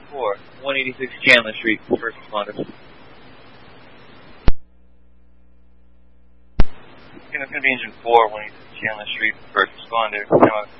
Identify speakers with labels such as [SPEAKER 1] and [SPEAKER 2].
[SPEAKER 1] 4, 186 Chandler Street, first responder. It's going to be engine 4, 186 Chandler Street, first responder.